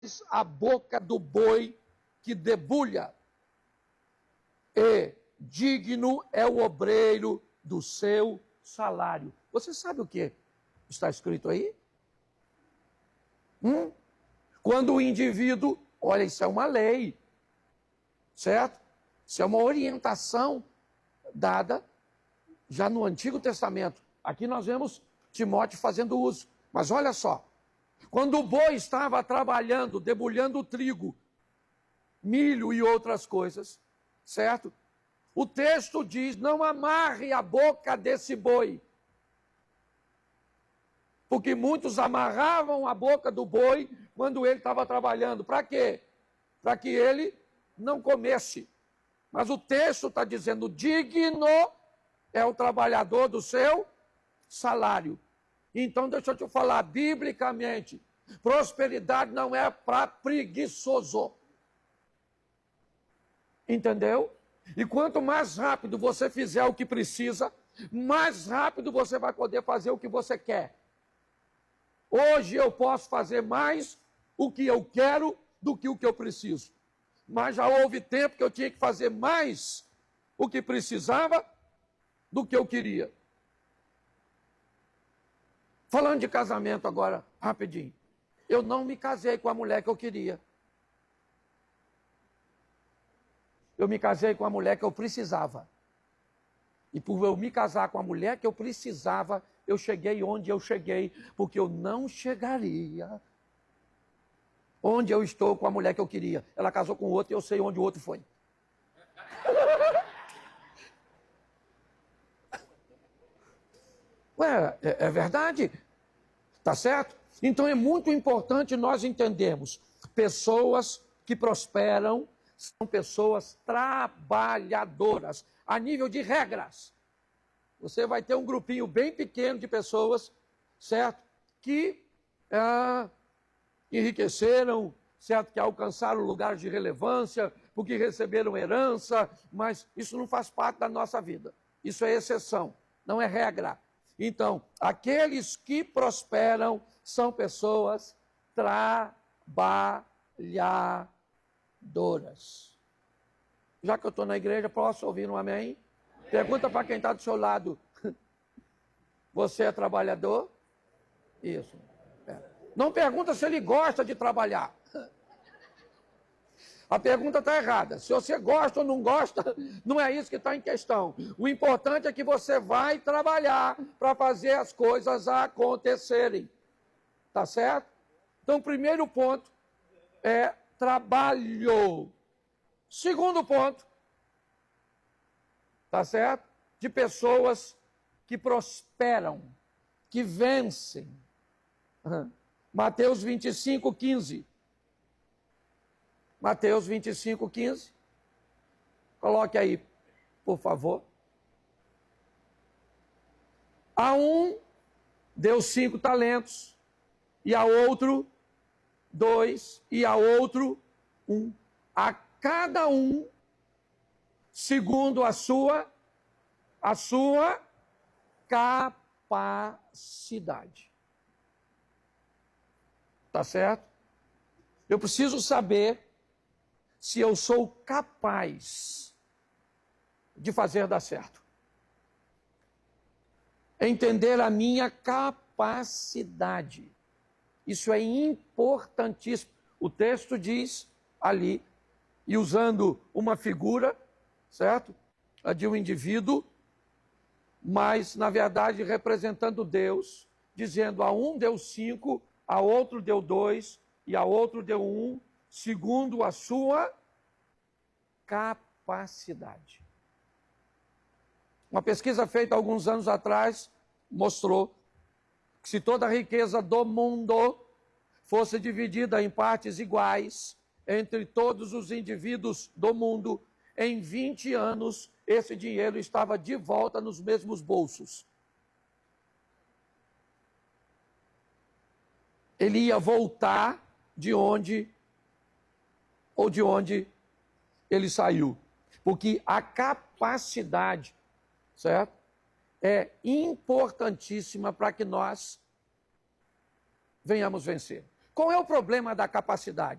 a boca do boi que debulha, e digno é o obreiro do seu salário. Você sabe o que está escrito aí? Quando o indivíduo, olha, isso é uma lei, certo? Isso é uma orientação dada já no Antigo Testamento. Aqui nós vemos Timóteo fazendo uso. Mas olha só, quando o boi estava trabalhando, debulhando o trigo, milho e outras coisas, certo? O texto diz, não amarre a boca desse boi. Porque muitos amarravam a boca do boi quando ele estava trabalhando. Para quê? Para que ele não comesse. Mas o texto está dizendo, digno é o trabalhador do seu salário. Então, deixa eu te falar, biblicamente, prosperidade não é para preguiçoso. Entendeu? E quanto mais rápido você fizer o que precisa, mais rápido você vai poder fazer o que você quer. Hoje eu posso fazer mais o que eu quero do que o que eu preciso. Mas já houve tempo que eu tinha que fazer mais o que precisava do que eu queria. Falando de casamento agora, rapidinho. Eu não me casei com a mulher que eu queria. Eu me casei com a mulher que eu precisava. E por eu me casar com a mulher que eu precisava, eu cheguei onde eu cheguei, porque eu não chegaria onde eu estou com a mulher que eu queria. Ela casou com o outro e eu sei onde o outro foi. Ué, é verdade? Tá certo? Então é muito importante nós entendermos. Pessoas que prosperam são pessoas trabalhadoras, a nível de regras. Você vai ter um grupinho bem pequeno de pessoas, certo? Que enriqueceram, certo? Que alcançaram lugares de relevância, porque receberam herança, mas isso não faz parte da nossa vida. Isso é exceção, não é regra. Então, aqueles que prosperam são pessoas trabalhadoras. Já que eu estou na igreja, posso ouvir um amém? Pergunta para quem está do seu lado. Você é trabalhador? Isso. Não pergunta se ele gosta de trabalhar. A pergunta está errada. Se você gosta ou não gosta, não é isso que está em questão. O importante é que você vai trabalhar para fazer as coisas acontecerem. Tá certo? Então, o primeiro ponto é trabalho. Segundo ponto, tá certo? De pessoas que prosperam, que vencem. Mateus 25, 15. Mateus 25, 15. Coloque aí, por favor. A um deu 5 talentos, e a outro 2, e a outro 1. A cada um, segundo a sua capacidade. Tá certo? Eu preciso saber se eu sou capaz de fazer dar certo. Entender a minha capacidade. Isso é importantíssimo. O texto diz ali, e usando uma figura, certo? A de um indivíduo, mas na verdade representando Deus, dizendo a um deu 5, a outro deu 2 e a outro deu 1, segundo a sua capacidade. Uma pesquisa feita alguns anos atrás mostrou que se toda a riqueza do mundo fosse dividida em partes iguais entre todos os indivíduos do mundo, em 20 anos esse dinheiro estava de volta nos mesmos bolsos. Ele ia voltar de onde ele saiu. Porque a capacidade, certo? É importantíssima para que nós venhamos vencer. Qual é o problema da capacidade?